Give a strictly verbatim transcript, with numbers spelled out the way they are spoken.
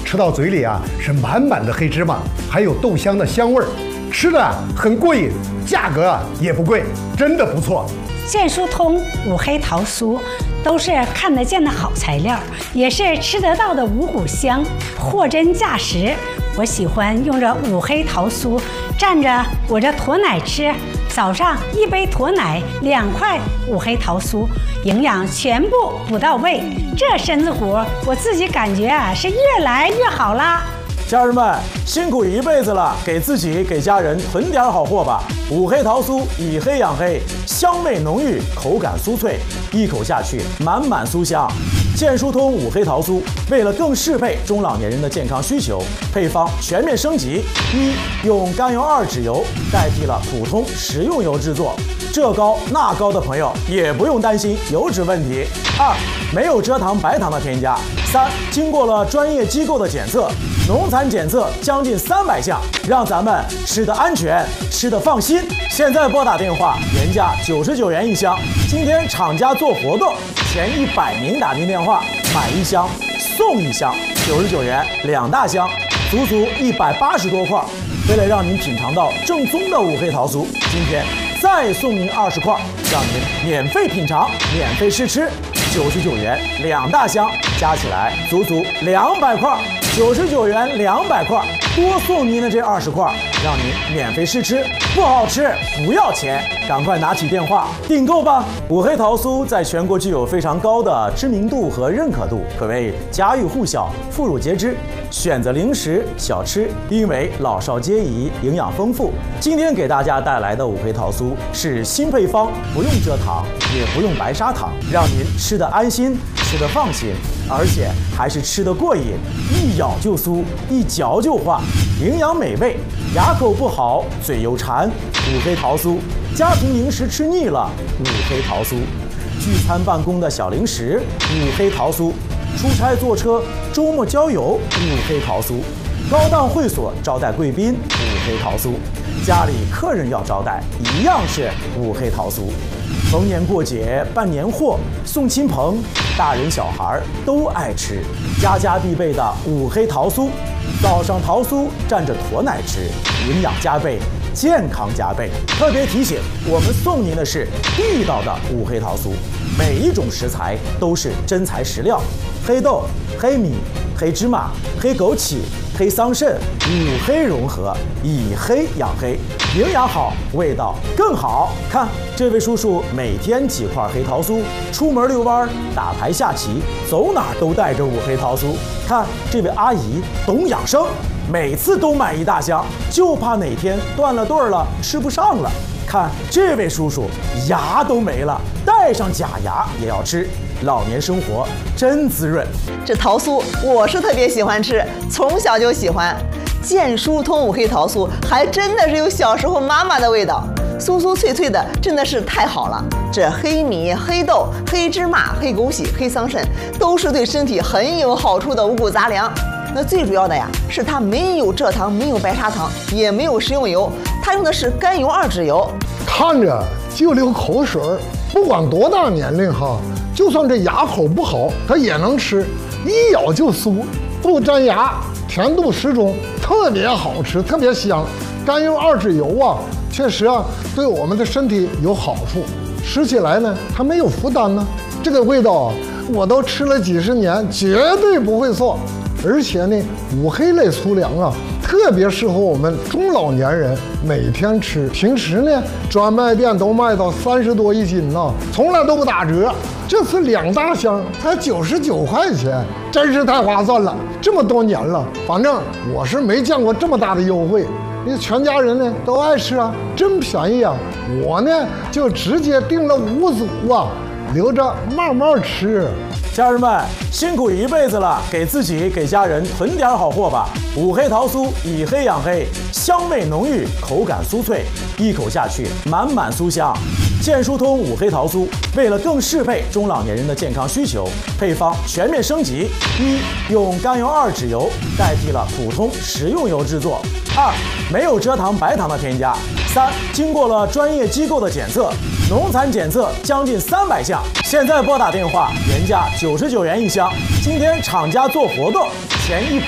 吃到嘴里啊是满满的黑芝麻，还有豆香的香味儿，吃的很过瘾，价格啊也不贵，真的不错。 健舒通五黑桃酥都是看得见的好材料，也是吃得到的五谷香，货真价实。我喜欢用这五黑桃酥蘸着我这驼奶吃，早上一杯驼奶，两块五黑桃酥，营养全部补到位。这身子骨我自己感觉啊是越来越好啦。 家人们辛苦一辈子了，给自己给家人囤点好货吧。五黑桃酥以黑养黑，香味浓郁，口感酥脆，一口下去满满酥香。健舒通五黑桃酥为了更适配中老年人的健康需求，配方全面升级：一、用甘油二酯油代替了普通食用油制作，这高那高的朋友也不用担心油脂问题；二、没有蔗糖白糖的添加；三、经过了专业机构的检测，农残检测将近三百项，让咱们吃得安全，吃得放心。现在拨打电话，原价九十九元一箱，今天厂家做活动，前一百名打进电话买一箱送一箱，九十九元两大箱，足足一百八十多块。为了让您品尝到正宗的五黑桃酥，今天再送您二十块，让您免费品尝，免费试吃。九十九元两大箱，加起来足足两百块。九十九元两百块，多送您的这二十块，让您免费试吃，不好吃不要钱，赶快拿起电话订购吧！五黑桃酥在全国具有非常高的知名度和认可度，可谓家喻户晓、妇孺皆知。选择零食小吃，因为老少皆宜，营养丰富。今天给大家带来的五黑桃酥是新配方，不用蔗糖，也不用白砂糖，让您吃得安心，吃得放心，而且还是吃得过瘾，一咬就酥，一嚼就化，营养美味，牙口不好，嘴又馋，五黑桃酥，家庭零食吃腻了，五黑桃酥，聚餐办公的小零食，五黑桃酥，出差坐车，周末郊游，五黑桃酥，高档会所招待贵宾，五黑桃酥，家里客人要招待，一样是五黑桃酥。逢年过节办年货，送亲朋，大人小孩都爱吃，家家必备的五黑桃酥。早上桃酥蘸着驼奶吃，营养加倍，健康加倍。特别提醒，我们送您的是地道的五黑桃酥，每一种食材都是真材实料，黑豆、黑米、黑芝麻、黑枸杞、黑桑葚，五黑融合，以黑养黑，营养好，味道更好。看这位叔叔每天几块黑桃酥，出门遛弯、打牌下棋，走哪儿都带着五黑桃酥。看这位阿姨懂养生，每次都买一大箱，就怕哪天断了顿了，吃不上了。看这位叔叔牙都没了，带上假牙也要吃，老年生活真滋润。 这桃酥我是特别喜欢吃，从小就喜欢。健舒通五黑桃酥还真的是有小时候妈妈的味道，酥酥脆脆的，真的是太好了。这黑米、黑豆、黑芝麻、黑枸杞、黑桑葚都是对身体很有好处的五谷杂粮。那最主要的呀，是它没有蔗糖，没有白砂糖，也没有食用油，它用的是甘油二酯油。 看着就流口水，不管多大年龄哈，就算这牙口不好，它也能吃，一咬就酥，不粘牙，甜度适中，特别好吃，特别香。甘油二酯油啊，确实啊，对我们的身体有好处，吃起来呢，它没有负担呢。这个味道啊，我都吃了几十年，绝对不会错。而且呢，五黑类粗粮啊，特别适合我们中老年人每天吃。平时呢，专卖店都卖到三十多一斤呢，从来都不打折。这次两大箱才九十九块钱，真是太划算了。这么多年了，反正我是没见过这么大的优惠。你全家人呢都爱吃啊，真便宜啊！我呢就直接订了五组啊，留着慢慢吃。 家人们辛苦一辈子了，给自己给家人囤点好货吧。五黑桃酥以黑养黑，香味浓郁，口感酥脆，一口下去满满酥香。健舒通五黑桃酥为了更适配中老年人的健康需求，配方全面升级：一、用甘油二酯油代替了普通食用油制作；二、没有蔗糖白糖的添加；三、经过了专业机构的检测，农残检测将近三百项。现在拨打电话，原价九十九元一箱，今天厂家做活动，前一